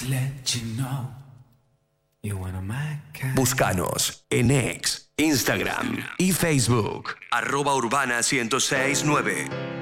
Búscanos en X, Instagram y Facebook. @Urbana 1069.